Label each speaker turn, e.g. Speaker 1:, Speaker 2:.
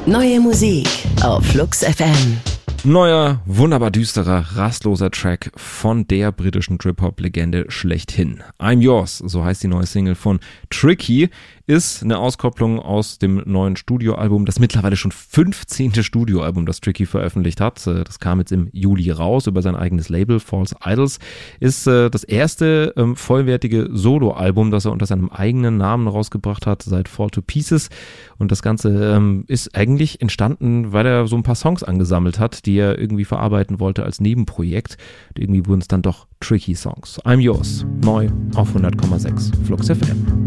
Speaker 1: Neue Musik auf Flux FM.
Speaker 2: Neuer, wunderbar düsterer, rastloser Track von der britischen Trip-Hop-Legende schlechthin. I'm Yours, so heißt die neue Single von Tricky, ist eine Auskopplung aus dem neuen Studioalbum, das mittlerweile schon 15. Studioalbum, das Tricky veröffentlicht hat. Das kam jetzt im Juli raus über sein eigenes Label, False Idols. Ist das erste vollwertige Soloalbum, das er unter seinem eigenen Namen rausgebracht hat, seit Fall to Pieces. Und das Ganze ist eigentlich entstanden, weil er so ein paar Songs angesammelt hat, die er irgendwie verarbeiten wollte als Nebenprojekt. Und irgendwie wurden es dann doch Tricky Songs. I'm Yours, neu auf 100,6 Flux FM.